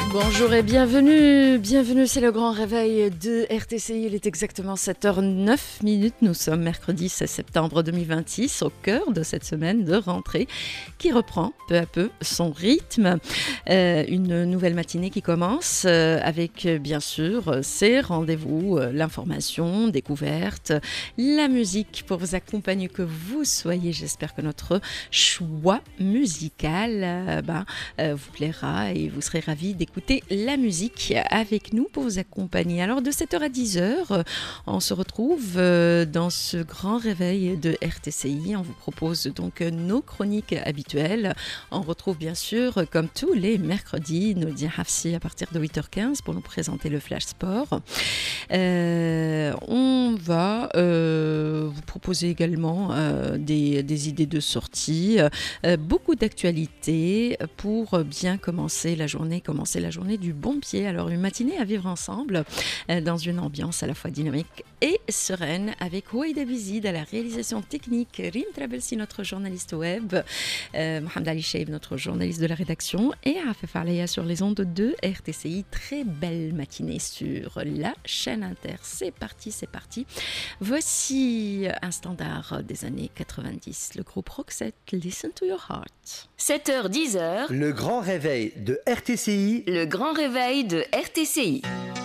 Bonjour et bienvenue, c'est le grand réveil de RTCI, il est exactement 7h09, nous sommes mercredi 16 septembre 2026, au cœur de cette semaine de rentrée qui reprend peu à peu son rythme, une nouvelle matinée qui commence avec bien sûr ses rendez-vous, l'information, découverte, la musique pour vous accompagner, que vous soyez, j'espère que notre choix musical vous plaira et vous serez ravis d'écouter la musique avec nous pour vous accompagner. Alors de 7h à 10h, on se retrouve dans ce grand réveil de RTCI. On vous propose donc nos chroniques habituelles. On retrouve bien sûr, comme tous les mercredis, Nadia Hafsi à partir de 8h15 pour nous présenter le Flash Sport. On va vous proposer également des idées de sortie, beaucoup d'actualités pour bien commencer la journée du bon pied. Alors une matinée à vivre ensemble dans une ambiance à la fois dynamique et sereine avec Ouaïda Bizid à la réalisation technique, Rim Trabelsi, notre journaliste web, Mohamed Ali Cheib, notre journaliste de la rédaction, et Afef Alaya sur les ondes de RTCI. Très belle matinée sur la chaîne Inter. C'est parti. Voici un standard des années 90, le groupe Roxette, Listen to Your Heart. 7h-10h, le grand réveil de RTCI. Le grand réveil de RTCI.